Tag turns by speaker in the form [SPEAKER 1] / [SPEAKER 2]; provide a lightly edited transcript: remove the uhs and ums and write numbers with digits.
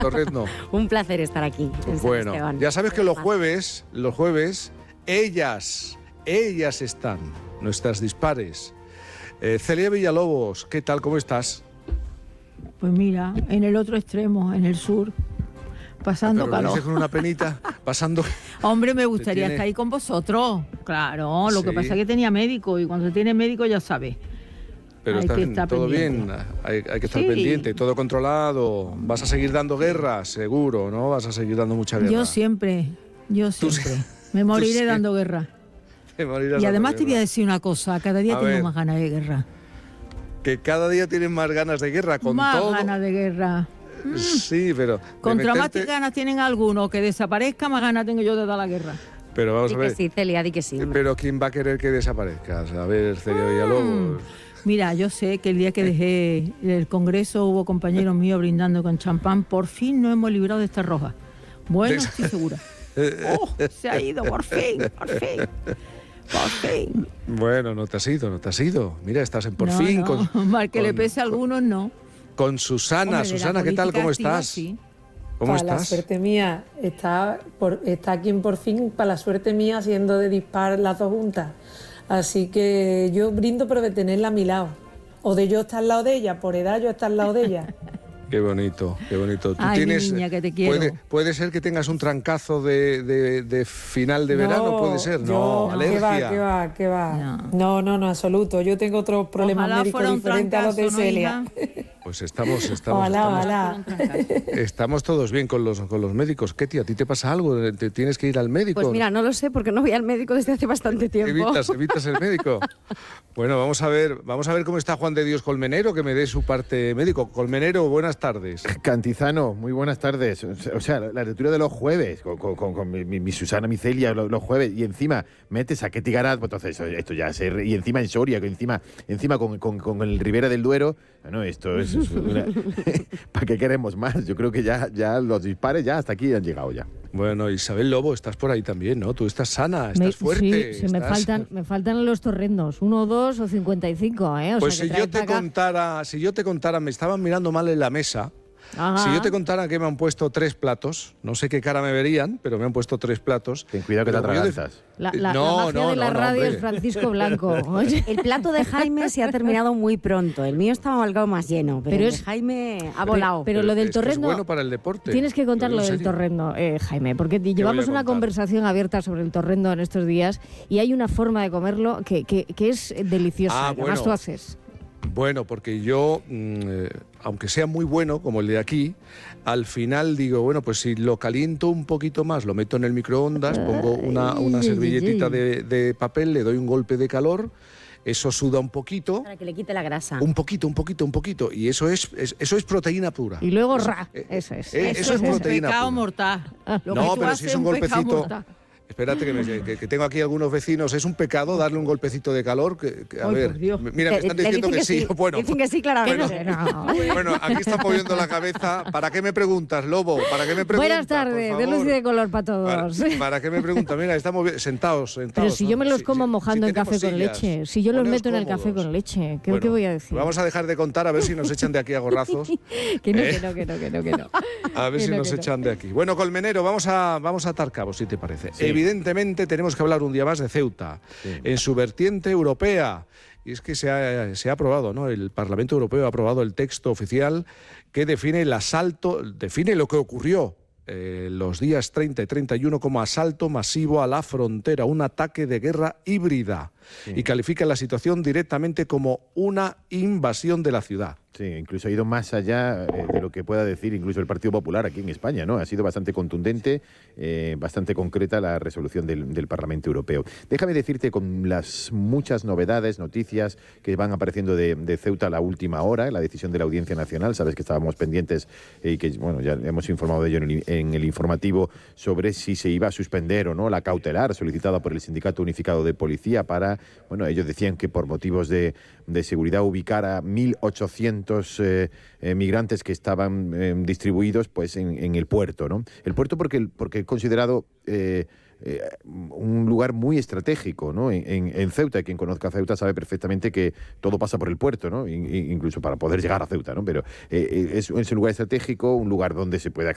[SPEAKER 1] Torrezno.
[SPEAKER 2] Un placer estar aquí en San
[SPEAKER 1] Bueno,
[SPEAKER 2] Esteban.
[SPEAKER 1] ya sabes que los jueves, ellas están, nuestras dispares. Celia Villalobos, ¿qué tal? ¿Cómo estás?
[SPEAKER 3] Pues mira, en el otro extremo, en el sur, pasando
[SPEAKER 1] Pero lo
[SPEAKER 3] calor.
[SPEAKER 1] dices con una penita, pasando...
[SPEAKER 3] Hombre, me gustaría
[SPEAKER 1] tiene-
[SPEAKER 3] estar ahí con vosotros. Claro, lo que
[SPEAKER 1] Sí.
[SPEAKER 3] pasa es que tenía médico y cuando se tiene médico ya sabes.
[SPEAKER 1] Pero
[SPEAKER 3] Hay
[SPEAKER 1] estás
[SPEAKER 3] que estar
[SPEAKER 1] todo
[SPEAKER 3] pendiente.
[SPEAKER 1] bien, hay que estar
[SPEAKER 3] Sí.
[SPEAKER 1] pendiente, todo controlado. Vas a seguir dando guerra, seguro, ¿no? Vas a seguir dando mucha guerra.
[SPEAKER 3] Yo siempre. Me moriré
[SPEAKER 1] sí.
[SPEAKER 3] dando guerra.
[SPEAKER 1] Te morirás
[SPEAKER 3] Y
[SPEAKER 1] dando
[SPEAKER 3] además te voy a
[SPEAKER 1] guerra.
[SPEAKER 3] decir una cosa, cada día
[SPEAKER 1] A
[SPEAKER 3] tengo
[SPEAKER 1] ver.
[SPEAKER 3] más ganas de guerra.
[SPEAKER 1] Que cada día tienes más ganas de guerra, con
[SPEAKER 3] Más
[SPEAKER 1] todo.
[SPEAKER 3] ganas de guerra.
[SPEAKER 1] Sí, pero... de
[SPEAKER 3] Contra más
[SPEAKER 1] meterte-
[SPEAKER 3] ganas tienen algunos que desaparezca, más ganas tengo yo de dar la guerra.
[SPEAKER 1] Pero vamos
[SPEAKER 2] Di
[SPEAKER 1] a
[SPEAKER 2] que
[SPEAKER 1] ver.
[SPEAKER 2] sí, Celia, di que sí.
[SPEAKER 1] Pero ¿quién va a querer que desaparezcas? A ver, Celia Villalobos.
[SPEAKER 3] Mira, yo sé que el día que dejé el Congreso hubo compañeros míos brindando con champán. Por fin nos hemos librado de esta roja. Bueno, estoy segura. ¡Oh! Se ha ido, por fin, por fin. Por fin.
[SPEAKER 1] Bueno, no te has ido. Mira, estás en Por
[SPEAKER 3] No,
[SPEAKER 1] fin
[SPEAKER 3] no, mal que le
[SPEAKER 1] con-
[SPEAKER 3] pese a algunos, no.
[SPEAKER 1] con Susana.
[SPEAKER 3] Hombre, de la
[SPEAKER 1] Susana, ¿qué tal?
[SPEAKER 3] política
[SPEAKER 1] ¿Cómo
[SPEAKER 3] activa,
[SPEAKER 1] estás?
[SPEAKER 3] sí.
[SPEAKER 1] ¿Cómo
[SPEAKER 4] Para la
[SPEAKER 1] estás?
[SPEAKER 4] suerte mía, está aquí en Por fin, para la suerte mía, haciendo de dispar las dos juntas. Así que yo brindo por de tenerla a mi lado. O de yo estar al lado de ella, por edad yo estar al lado de ella.
[SPEAKER 1] Qué bonito, qué bonito. ¿Tú
[SPEAKER 3] Ay, mi
[SPEAKER 1] tienes,
[SPEAKER 3] niña, que te quiero.
[SPEAKER 1] puede ser que tengas un trancazo de final de verano, puede ser. No, alergia.
[SPEAKER 4] ¿Qué va? No, absoluto. Yo tengo otros problemas
[SPEAKER 3] Ojalá
[SPEAKER 4] médicos
[SPEAKER 3] fuera un
[SPEAKER 4] diferentes a los de
[SPEAKER 3] trancazo, ¿no,
[SPEAKER 4] Celia.
[SPEAKER 1] Pues estamos
[SPEAKER 4] Ojalá.
[SPEAKER 1] estamos todos bien con los médicos. ¿Qué, tía? ¿A ti te pasa algo? ¿Te tienes que ir al médico?
[SPEAKER 2] Pues mira, no lo sé porque no voy al médico desde hace bastante tiempo.
[SPEAKER 1] Evitas el médico. Bueno, vamos a ver cómo está Juan de Dios Colmenero, que me dé su parte médico. Colmenero, buenas tardes.
[SPEAKER 5] Cantizano, muy buenas tardes. O sea, la lectura de los jueves, con mi Susana, mi Celia, los jueves, y encima metes a Ketty Garat, pues entonces esto ya se... Y encima en Soria, que encima con el Ribera del Duero, bueno, esto es una... ¿Para qué queremos más? Yo creo que ya los dispares ya hasta aquí han llegado ya.
[SPEAKER 1] Bueno, Isabel Lobo, estás por ahí también, ¿no? Tú estás sana, estás fuerte.
[SPEAKER 6] Sí, me faltan los torrendos, 1, 2 o 55, ¿eh? O
[SPEAKER 1] Pues
[SPEAKER 6] sea,
[SPEAKER 1] si
[SPEAKER 6] que
[SPEAKER 1] yo
[SPEAKER 6] trae para acá.
[SPEAKER 1] te contara, me estaban mirando mal en la mesa.
[SPEAKER 6] Ajá.
[SPEAKER 1] Si yo te contara que me han puesto 3 platos, no sé qué cara me verían, pero me han puesto 3 platos.
[SPEAKER 5] Ten cuidado que te
[SPEAKER 1] Pero como yo
[SPEAKER 5] atragantas.
[SPEAKER 6] La magia de la radio es Francisco Blanco. Oye.
[SPEAKER 2] El plato de Jaime se ha terminado muy pronto. El mío estaba algo más lleno, pero el de Jaime ha volado.
[SPEAKER 6] Pero lo del
[SPEAKER 1] es que es
[SPEAKER 6] torrendo...
[SPEAKER 1] bueno para el deporte.
[SPEAKER 6] Tienes que contar
[SPEAKER 1] Lo
[SPEAKER 6] lo
[SPEAKER 1] digo en
[SPEAKER 6] del
[SPEAKER 1] serio.
[SPEAKER 6] torrendo, Jaime, porque
[SPEAKER 1] voy
[SPEAKER 6] llevamos
[SPEAKER 1] a
[SPEAKER 6] una
[SPEAKER 1] contar?
[SPEAKER 6] conversación abierta sobre el torrendo en estos días y hay una forma de comerlo que es deliciosa,
[SPEAKER 1] Ah,
[SPEAKER 6] que además
[SPEAKER 1] bueno.
[SPEAKER 6] tú haces.
[SPEAKER 1] Bueno, porque yo, aunque sea muy bueno, como el de aquí, al final digo, bueno, pues si lo caliento un poquito más, lo meto en el microondas, pongo una servilletita de papel, le doy un golpe de calor, eso suda un poquito,
[SPEAKER 2] Para que le quite la grasa.
[SPEAKER 1] un poquito, y eso es proteína pura.
[SPEAKER 6] Y luego eso es.
[SPEAKER 1] Eso es
[SPEAKER 3] un
[SPEAKER 1] proteína
[SPEAKER 3] pecado
[SPEAKER 1] pura.
[SPEAKER 3] mortal. Lo
[SPEAKER 1] No,
[SPEAKER 3] que tú
[SPEAKER 1] pero
[SPEAKER 3] haces
[SPEAKER 1] si es un
[SPEAKER 3] pecado
[SPEAKER 1] golpecito.
[SPEAKER 3] mortal.
[SPEAKER 1] Espérate, que tengo aquí algunos vecinos. Es un pecado darle un golpecito de calor. A
[SPEAKER 3] Ay,
[SPEAKER 1] ver,
[SPEAKER 3] por Dios.
[SPEAKER 1] mira, me están
[SPEAKER 2] Le
[SPEAKER 1] diciendo
[SPEAKER 2] dicen
[SPEAKER 1] que sí. Bueno,
[SPEAKER 2] Dicen que sí, claramente.
[SPEAKER 1] bueno, aquí están moviendo la cabeza. ¿Para qué me preguntas, Lobo? ¿Para qué me preguntas?
[SPEAKER 6] Buenas tardes, de luz y de color para todos.
[SPEAKER 1] ¿Para qué me preguntas? Mira, estamos sentados.
[SPEAKER 6] Pero si yo me los
[SPEAKER 1] Sí,
[SPEAKER 6] como
[SPEAKER 1] sí,
[SPEAKER 6] mojando
[SPEAKER 1] sí
[SPEAKER 6] en café
[SPEAKER 1] tenemos
[SPEAKER 6] con
[SPEAKER 1] sillas.
[SPEAKER 6] leche, si yo los
[SPEAKER 1] Poneos
[SPEAKER 6] meto en el café
[SPEAKER 1] cómodos.
[SPEAKER 6] con leche, ¿qué
[SPEAKER 1] Bueno,
[SPEAKER 6] voy a decir?
[SPEAKER 1] Vamos a dejar de contar a ver si nos echan de aquí a gorrazos.
[SPEAKER 6] Que no.
[SPEAKER 1] A ver
[SPEAKER 6] Que
[SPEAKER 1] si
[SPEAKER 6] no,
[SPEAKER 1] nos
[SPEAKER 6] que no.
[SPEAKER 1] echan de aquí. Bueno, Colmenero, vamos a atar cabos, si te parece.
[SPEAKER 5] Sí.
[SPEAKER 1] Evidentemente tenemos que hablar un día más de Ceuta, en su vertiente europea. Y es que se ha aprobado, ¿no? El Parlamento Europeo ha aprobado el texto oficial que define el asalto, define lo que ocurrió los días 30 y 31 como asalto masivo a la frontera, un ataque de guerra híbrida, y califica la situación directamente como una invasión de la ciudad.
[SPEAKER 5] Sí, incluso ha ido más allá de lo que pueda decir incluso el Partido Popular aquí en España, ¿no? Ha sido bastante contundente, bastante concreta la resolución del Parlamento Europeo. Déjame decirte con las muchas novedades, noticias que van apareciendo de Ceuta a la última hora, la decisión de la Audiencia Nacional. Sabes que estábamos pendientes y que, bueno, ya hemos informado de ello en el informativo sobre si se iba a suspender o no la cautelar solicitada por el Sindicato Unificado de Policía para, bueno, ellos decían que por motivos de seguridad ubicar a 1.800 migrantes que estaban distribuidos pues en el puerto, ¿no? El puerto porque he considerado un lugar muy estratégico, ¿no? En Ceuta, quien conozca Ceuta sabe perfectamente que todo pasa por el puerto, ¿no? Incluso para poder llegar a Ceuta, ¿no? Pero es un lugar estratégico, un lugar donde se puede